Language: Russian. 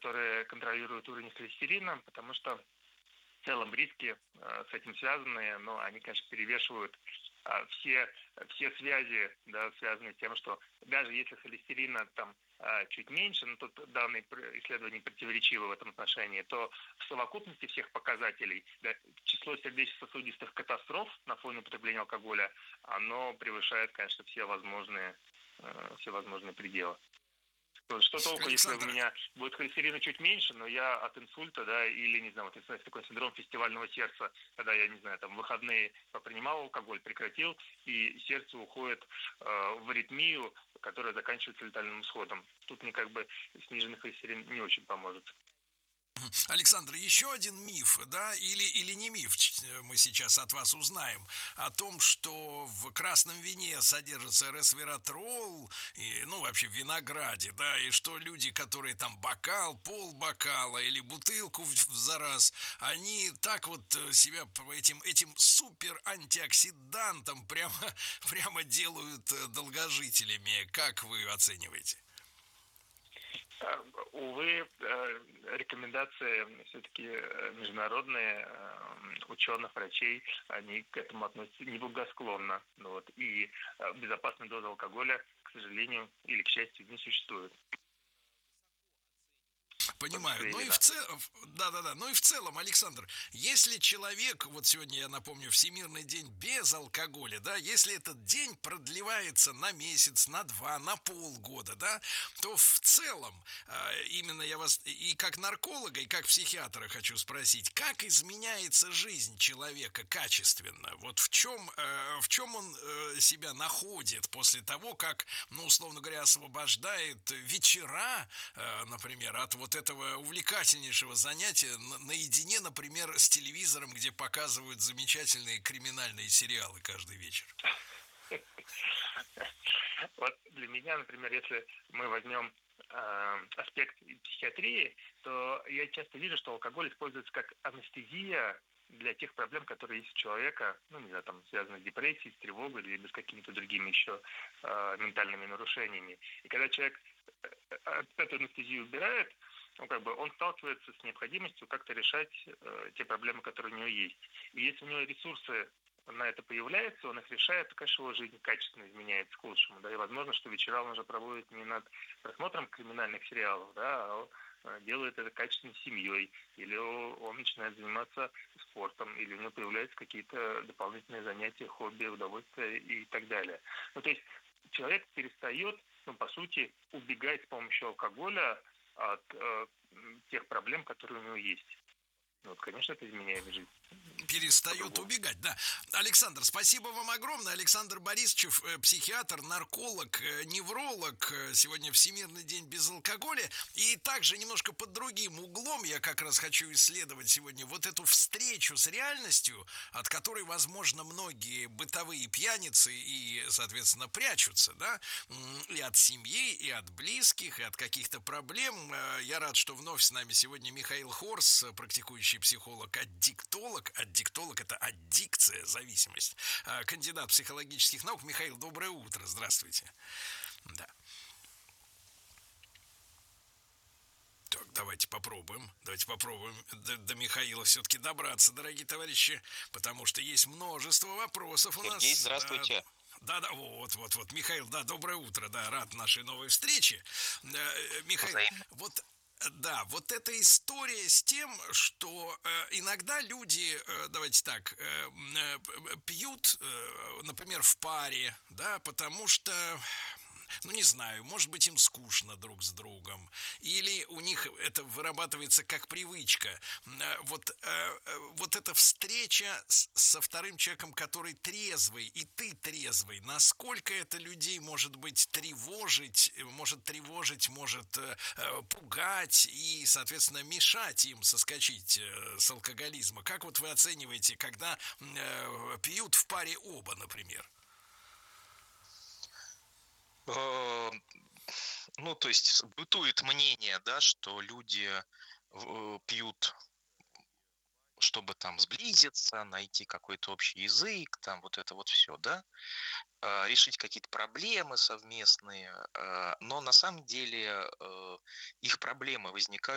которые контролируют уровень холестерина, потому что в целом риски с этим связаны, но они, конечно, перевешивают все связи, да, связанные с тем, что даже если холестерина там чуть меньше, но тут данные исследования противоречивы в этом отношении, то в совокупности всех показателей, да, число сердечно-сосудистых катастроф на фоне употребления алкоголя, оно превышает, конечно, все возможные пределы. Что толку, если у Александр, меня будет холестерина чуть меньше, но я от инсульта, да, или, не знаю, вот если есть такой синдром фестивального сердца, когда я, не знаю, там, в выходные попринимал алкоголь, прекратил, и сердце уходит в аритмию, которая заканчивается летальным исходом. Тут мне как бы сниженный холестерин не очень поможет. Александр, еще один миф, да, или не миф, мы сейчас от вас узнаем, о том, что в красном вине содержится ресвератрол, и, ну, вообще в винограде, да, и что люди, которые там бокал, полбокала или бутылку за раз, они так вот себя этим супер антиоксидантом прямо делают долгожителями. Как вы оцениваете? Увы, рекомендации все-таки международные ученых, врачей, они к этому относятся неблагосклонно. Ну, вот, и безопасной дозы алкоголя, к сожалению, или к счастью, не существует. Понимаю. Ну и в целом, да. Ну и в целом, Александр, если человек, вот сегодня я напомню, Всемирный день без алкоголя, да, если этот день продлевается на месяц, на 2, на полгода, да, то в целом, именно я вас и как нарколога, и как психиатра хочу спросить, как изменяется жизнь человека качественно? Вот в чем он себя находит после того, как, ну, условно говоря, освобождает вечера, например, от вот этого увлекательнейшего занятия наедине, например, с телевизором, где показывают замечательные криминальные сериалы каждый вечер. Вот для меня, например, если мы возьмем аспект психиатрии, то я часто вижу, что алкоголь используется как анестезия для тех проблем, которые есть у человека, ну, не знаю, там, связанные с депрессией, с тревогой или с какими-то другими еще ментальными нарушениями. И когда человек эту анестезию убирает, ну, как бы он сталкивается с необходимостью как-то решать те проблемы, которые у него есть. И если у него ресурсы на это появляются, он их решает, то, конечно, его жизнь качественно изменяется к лучшему. Да, и возможно, что вечера он уже проводит не над просмотром криминальных сериалов, да, а он делает это качественной семьей, или он начинает заниматься спортом, или у него появляются какие-то дополнительные занятия, хобби, удовольствия и так далее. Ну, то есть человек перестает, ну, по сути, убегать с помощью алкоголя от тех проблем, которые у него есть. Ну, вот, конечно, это изменяет жизнь. Перестает убегать, да. Александр, спасибо вам огромное. Александр Борисович, психиатр, нарколог, невролог. Сегодня Всемирный день без алкоголя. И также немножко под другим углом я как раз хочу исследовать сегодня вот эту встречу с реальностью, от которой, возможно, многие бытовые пьяницы и, соответственно, прячутся, да, и от семьи, и от близких, и от каких-то проблем. Я рад, что вновь с нами сегодня Михаил Хорс, практикующий психолог, аддиктолог. Аддиктолог — это аддикция, зависимость. Кандидат психологических наук. Михаил, доброе утро. Здравствуйте. Да. Так, давайте попробуем. До Михаила все-таки добраться, дорогие товарищи, потому что есть множество вопросов у нас. Сергей, здравствуйте. Да, вот. Михаил, да, доброе утро, да, рад нашей новой встрече. Михаил, Взаимно. вот эта история с тем, что иногда люди, давайте так, пьют, например, в паре, да, потому что, ну, не знаю, может быть, им скучно друг с другом, или у них это вырабатывается как привычка. Вот эта встреча со вторым человеком, который трезвый, и ты трезвый, насколько это людей может тревожить, может пугать и, соответственно, мешать им соскочить с алкоголизма? Как вот вы оцениваете, когда пьют в паре оба, например? Ну, то есть бытует мнение, да, что люди пьют, чтобы там сблизиться, найти какой-то общий язык, там вот это вот все, да, решить какие-то проблемы совместные, но на самом деле их проблемы возникают